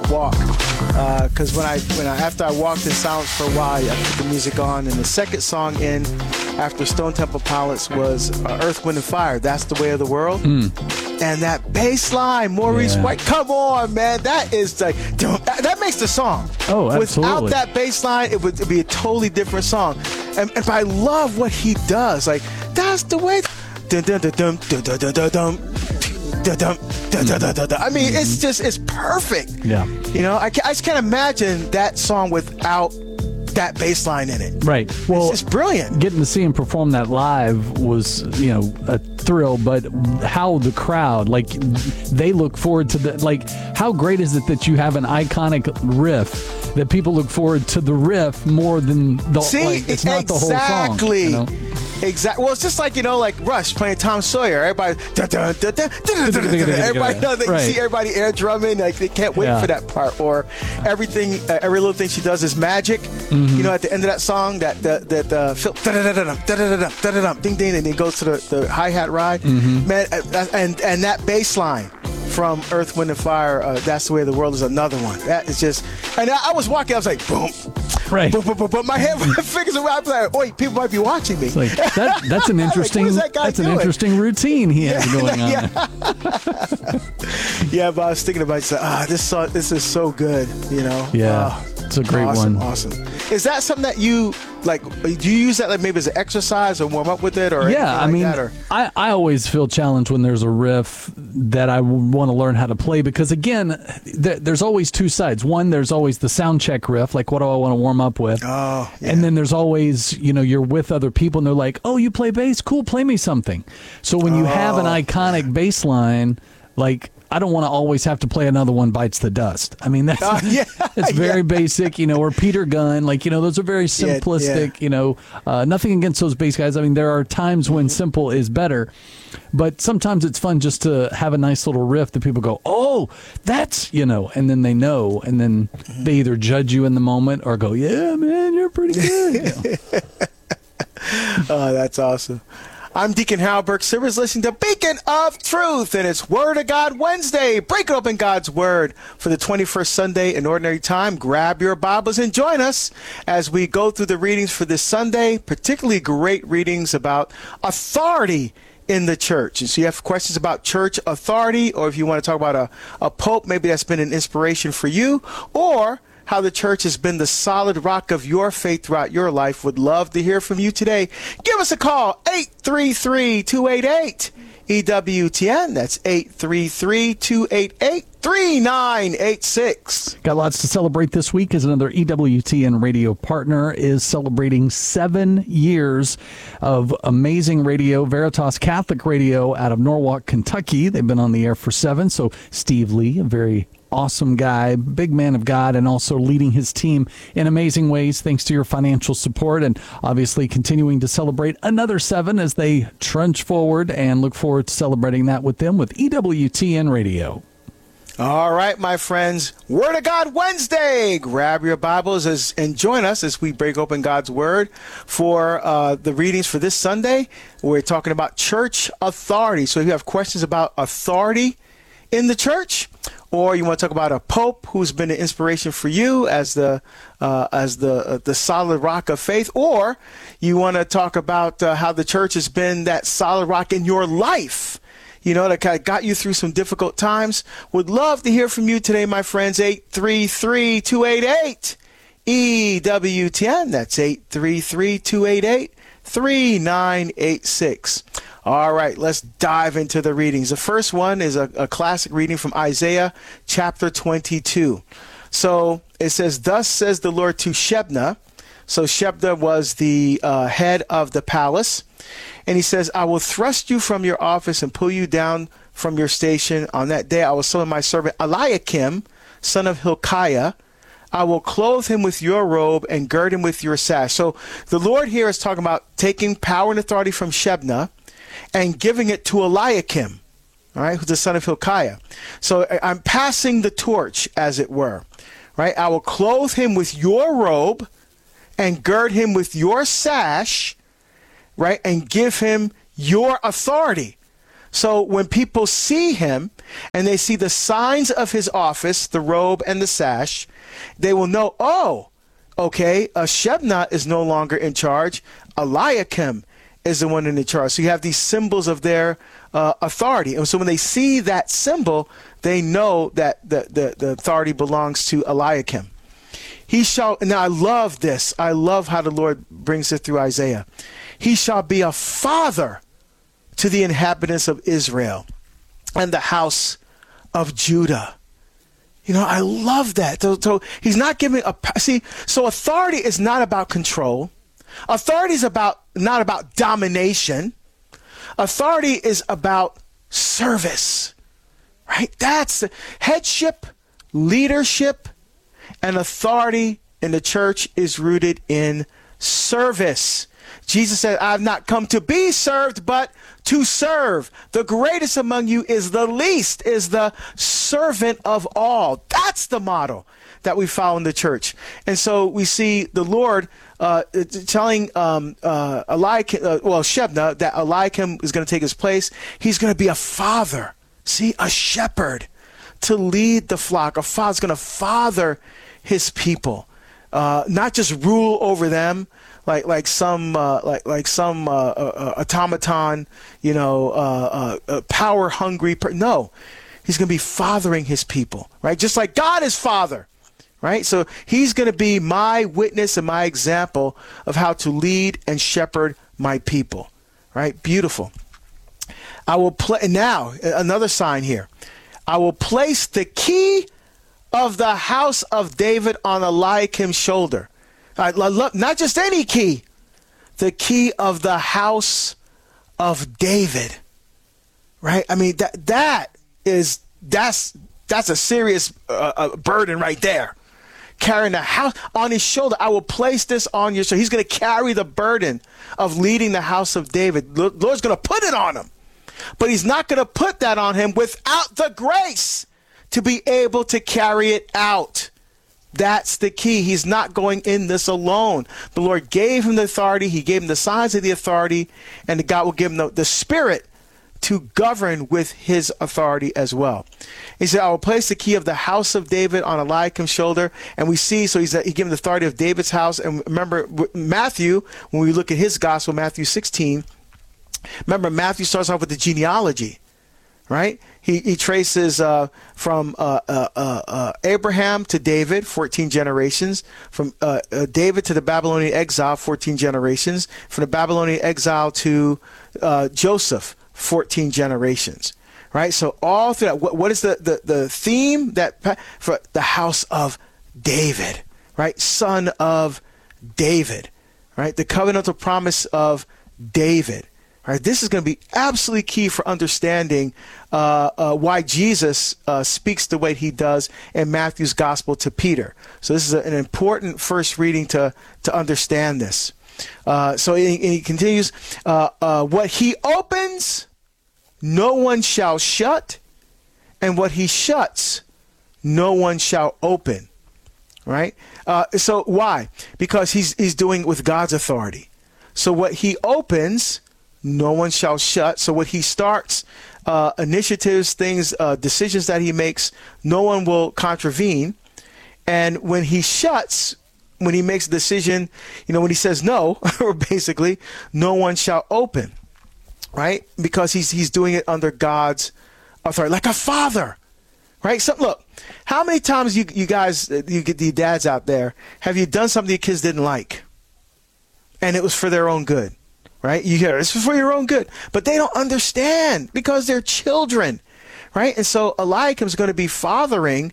walk. Because after I walked in silence for a while, I put the music on, and the second song in after Stone Temple Pilots was Earth, Wind, and Fire. That's the Way of the World. And that bass line, Maurice White, come on, man. That is like, that makes the song. Oh, absolutely. Without that bass line, it would be a totally different song. And I love what he does. Like, that's the way. Dun, dun, dun, dun, dun, dun, dun, dun, dun. I mean, it's perfect. Yeah. You know, I just can't imagine that song without that bass line in it. Right. Well, it's brilliant. Getting to see him perform that live was, a thrill, but how the crowd, like, they look forward to the, like, how great is it that you have an iconic riff that people look forward to the riff more than the, it's not the whole song. Exactly. Exactly. Well, it's just like, like Rush playing Tom Sawyer. Everybody, everybody knows. You see everybody air drumming. Like, they can't wait for that part. Or every little thing she does is magic. At the end of that song, that ding ding, and it goes to the hi hat ride. Man, and that bass line from Earth, Wind, and Fire, That's the Way of the World, is another one. That is just, and I was walking, I was like, boom. Right. But my fingers around, I was like, oh, people might be watching me. Like, that's an interesting interesting routine he has going on. Yeah, but I was thinking about this is so good, Yeah. It's a great one. Awesome. Is that something that you like? Do you use that like maybe as an exercise or warm up with it, or I mean, I always feel challenged when there's a riff that I want to learn how to play, because again, there's always two sides. One, there's always the sound check riff, like what do I want to warm up with? Oh, yeah. And then there's always you're with other people and they're like, oh, you play bass, cool, play me something. So when you have an iconic bass line, like, I don't want to always have to play Another One Bites the Dust. I mean, that's it's very basic, or Peter Gunn. Like, those are very simplistic, nothing against those bass guys. I mean, there are times when simple is better, but sometimes it's fun just to have a nice little riff that people go, oh, that's, and then they know, and then they either judge you in the moment or go, yeah, man, you're pretty good. Oh, that's awesome. I'm Deacon Harold Burke Sivers, listening to Beacon of Truth, and it's Word of God Wednesday. Break open God's Word for the 21st Sunday in Ordinary Time. Grab your Bibles and join us as we go through the readings for this Sunday, particularly great readings about authority in the church. And so you have questions about church authority, or if you want to talk about a pope, maybe that's been an inspiration for you, or how the church has been the solid rock of your faith throughout your life. Would love to hear from you today. Give us a call, 833-288-EWTN. That's 833-288-3986. Got lots to celebrate this week as another EWTN radio partner is celebrating 7 years of amazing radio, Veritas Catholic Radio out of Norwalk, Kentucky. They've been on the air for 7. So Steve Lee, a very awesome guy, big man of God, and also leading his team in amazing ways thanks to your financial support, and obviously continuing to celebrate another 7 as they trudge forward, and look forward to celebrating that with them with EWTN Radio. All right, my friends, Word of God Wednesday. Grab your Bibles and join us as we break open God's Word for the readings for this Sunday. We're talking about church authority. So if you have questions about authority in the church, or you want to talk about a pope who's been an inspiration for you as the solid rock of faith, or you want to talk about how the church has been that solid rock in your life, that kind of got you through some difficult times, would love to hear from you today, my friends. 833-288-EWTN. That's 833-288-3986. All right, let's dive into the readings. The first one is a classic reading from Isaiah chapter 22. So it says, thus says the Lord to Shebna. So Shebna was the head of the palace. And he says, I will thrust you from your office and pull you down from your station. On that day I will summon my servant Eliakim, son of Hilkiah. I will clothe him with your robe and gird him with your sash. So the Lord here is talking about taking power and authority from Shebna and giving it to Eliakim, all right, who's the son of Hilkiah. So I'm passing the torch, as it were, right? I will clothe him with your robe and gird him with your sash, right, and give him your authority. So when people see him, and they see the signs of his office, the robe and the sash, they will know, oh, okay, Shebna is no longer in charge. Eliakim is the one in charge. So you have these symbols of their authority. And so when they see that symbol, they know that the authority belongs to Eliakim. He shall, now I love this. I love how the Lord brings it through Isaiah. He shall be a father to the inhabitants of Israel and the house of Judah. You know, I love that. So he's not giving so authority is not about control. Authority is not about domination. Authority is about service, right? That's the headship, leadership, and authority in the church is rooted in service. Jesus said, I've not come to be served, but to serve. The greatest among you is the least, is the servant of all. That's the model that we follow in the church. And so we see the Lord telling Shebna that Eliakim is going to take his place. He's going to be a father, a shepherd to lead the flock. A father's going to father his people, not just rule over them like some automaton, power hungry. No, he's going to be fathering his people, right? Just like God is father. Right. So he's going to be my witness and my example of how to lead and shepherd my people. Right. Beautiful. I will play now another sign here. I will place the key of the house of David on Eliakim's shoulder. Not just any key, the key of the house of David. Right. I mean, that's a serious burden right there. Carrying the house on his shoulder. I will place this on your shoulder. He's going to carry the burden of leading the house of David. The Lord's going to put it on him. But he's not going to put that on him without the grace to be able to carry it out. That's the key. He's not going in this alone. The Lord gave him the authority. He gave him the signs of the authority. And God will give him the spirit to govern with his authority as well. He said, I will place the key of the house of David on Eliakim's shoulder. And we see, so he gave him the authority of David's house. And remember, Matthew, when we look at his gospel, Matthew 16, remember, Matthew starts off with the genealogy, right? He traces from Abraham to David, 14 generations. From David to the Babylonian exile, 14 generations. From the Babylonian exile to Joseph, 14 generations, right? So all through that, what is the theme that for the house of David, right? Son of David, right? The covenantal promise of David, right? This is going to be absolutely key for understanding why Jesus speaks the way he does in Matthew's gospel to Peter. So this is an important first reading to understand this. So he continues, what he opens, no one shall shut, and what he shuts, no one shall open. Right? So why? Because he's doing it with God's authority. So what he opens, no one shall shut. So what he starts, initiatives, things, decisions that he makes, no one will contravene. And when he shuts, when he makes a decision, when he says no, or basically, no one shall open. Right? Because he's doing it under God's authority, like a father. Right? So look, how many times you guys, you get the dads out there, have you done something your kids didn't like? And it was for their own good. Right? You hear it's for your own good. But they don't understand because they're children. Right? And so Eliakim is going to be fathering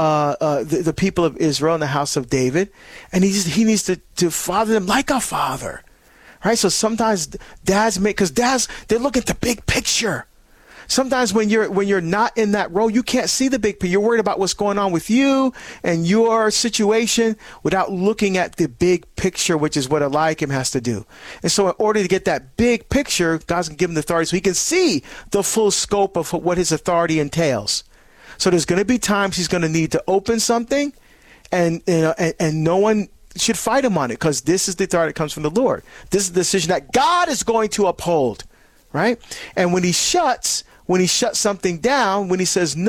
the people of Israel in the house of David. And he needs to father them like a father. Right? So sometimes dads because dads, they look at the big picture. Sometimes when you're not in that role, you can't see the big picture. You're worried about what's going on with you and your situation without looking at the big picture, which is what Eliakim has to do. And so in order to get that big picture, God's going to give him the authority so he can see the full scope of what his authority entails. So there's going to be times he's going to need to open something and no one should fight him on it because this is the authority that comes from the Lord. This is the decision that God is going to uphold. Right? And when he shuts, when he shuts something down, when he says no.